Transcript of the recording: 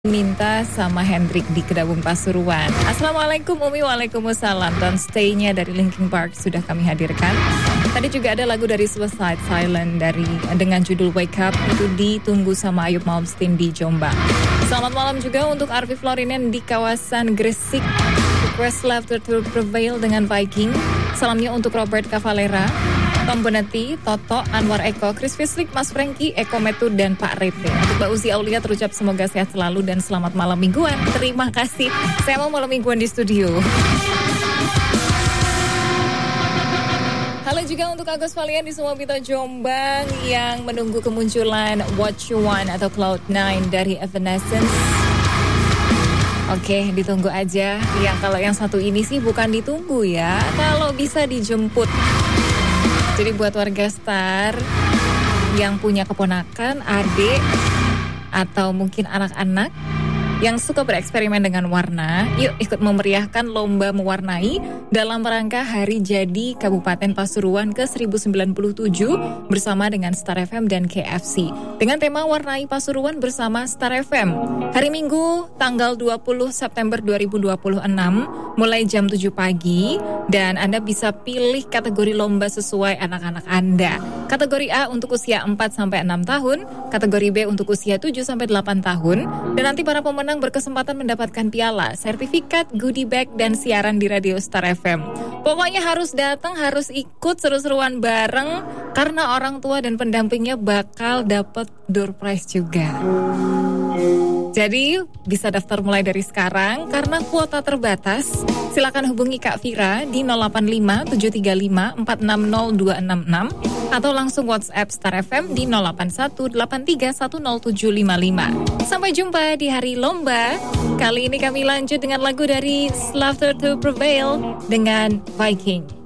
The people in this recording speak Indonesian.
Minta sama Hendrik di Kedawung Pasuruan. Assalamualaikum Umi, waalaikumsalam. Don't Stay-nya dari Linkin Park sudah kami hadirkan. Tadi juga ada lagu dari Suicide Silent dengan judul Wake Up, itu ditunggu sama Ayub Malmsteen di Jombang. Selamat malam juga untuk Arfi Florinen di kawasan Gresik. Request Laughter to Prevail dengan Viking. Salamnya untuk Robert Cavalera, Tom Bonati, Toto, Anwar Eko, Chris Fislik, Mas Franky, Eko Metu, dan Pak Rete. Untuk Mbak Uzi Aulia terucap semoga sehat selalu dan selamat malam mingguan. Terima kasih. Saya mau malam mingguan di studio. Halo juga untuk Agus Valian di Sumapito Jombang yang menunggu kemunculan What You Want atau Cloud9 dari Evanescence. Oke, ditunggu aja. Yang kalau yang satu ini sih bukan ditunggu ya, kalau bisa dijemput. Jadi buat warga Star yang punya keponakan, adik, atau mungkin anak-anak yang suka bereksperimen dengan warna, yuk ikut memeriahkan lomba mewarnai dalam rangka Hari Jadi Kabupaten Pasuruan ke-1097 bersama dengan Star FM dan KFC. Dengan tema Warnai Pasuruan bersama Star FM. Hari Minggu tanggal 20 September 2026 mulai jam 7 pagi dan Anda bisa pilih kategori lomba sesuai anak-anak Anda. Kategori A untuk usia 4-6 tahun, kategori B untuk usia 7-8 tahun, dan nanti para pemenang berkesempatan mendapatkan piala, sertifikat, goodie bag, dan siaran di Radio Star FM. Pokoknya harus datang, harus ikut seru-seruan bareng, karena orang tua dan pendampingnya bakal dapat door prize juga. Jadi bisa daftar mulai dari sekarang karena kuota terbatas. Silakan hubungi Kak Vira di 085 735 460266 atau langsung WhatsApp Star FM di 081 83 10755. Sampai jumpa di hari lomba. Kali ini kami lanjut dengan lagu dari Laughter to Prevail dengan Viking.